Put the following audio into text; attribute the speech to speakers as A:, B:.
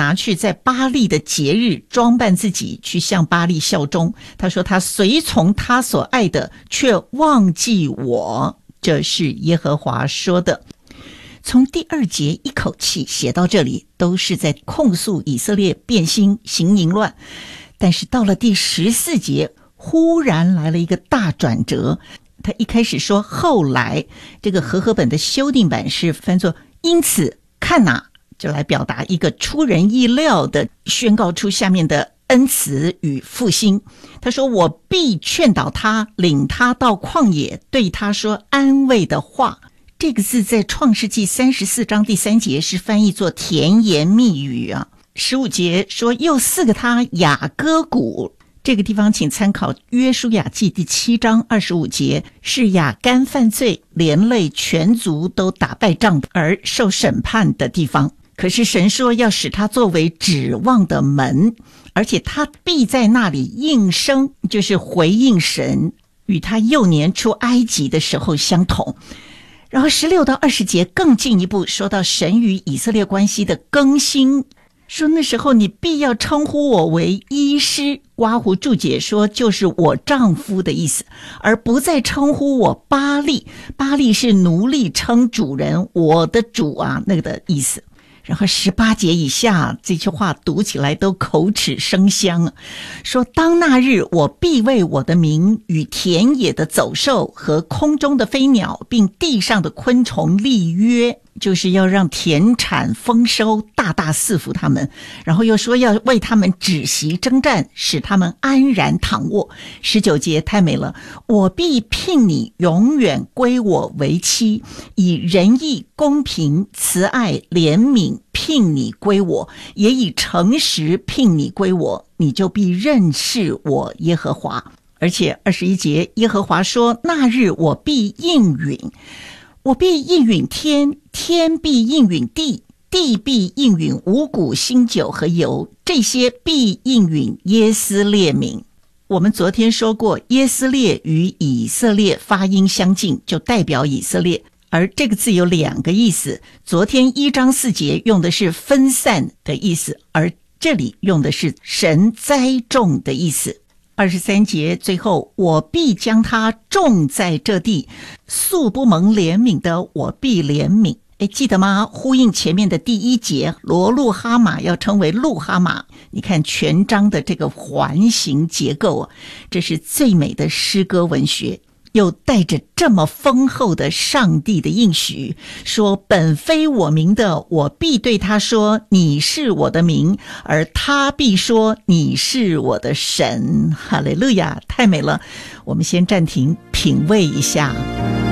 A: 拿去在巴力的节日装扮自己，去向巴力效忠。他说他随从他所爱的，却忘记我，这是耶和华说的。从第2节一口气写到这里，都是在控诉以色列变心行淫乱。但是到了第14节，忽然来了一个大转折。他一开始说后来，这个和合本的修订版是翻作因此看哪，就来表达一个出人意料的宣告出下面的恩慈与复兴。他说我必劝导他，领他到旷野，对他说安慰的话。这个字在创世纪34章第3节是翻译作甜言蜜语啊。15节说又赐给他雅歌谷，这个地方请参考约书亚记第7章25节，是亚干犯罪连累全族都打败仗而受审判的地方。可是神说要使他作为指望的门，而且他必在那里应声，就是回应神，与他幼年出埃及的时候相同。然后16到20节更进一步说到神与以色列关系的更新，说那时候你必要称呼我为医师，刮胡注解说就是我丈夫的意思，而不再称呼我巴力。巴力是奴隶称主人我的主啊，那个的意思。然后18节以下这句话读起来都口齿生香啊，说当那日我必为我的名与田野的走兽和空中的飞鸟并地上的昆虫立约，就是要让田产丰收，大大赐福他们。然后又说要为他们止息征战，使他们安然躺卧。19节太美了，我必聘你永远归我为妻，以仁义公平慈爱怜悯聘你归我，也以诚实聘你归我，你就必认识我耶和华。而且21节耶和华说那日我必应允，我必应允天，天必应允地，地必应允五谷新酒和油，这些必应允耶斯列民。我们昨天说过，耶斯列与以色列发音相近，就代表以色列。而这个字有2个意思，昨天1章4节用的是分散的意思，而这里用的是神栽种的意思。23节最后，我必将它种在这地，素不蒙怜悯的我必怜悯。记得吗？呼应前面的第1节，罗路哈马要称为路哈马。你看全章的这个环形结构，这是最美的诗歌文学，又带着这么丰厚的上帝的应许，说本非我名的，我必对他说你是我的名，而他必说你是我的神。哈利路亚，太美了。我们先暂停品味一下。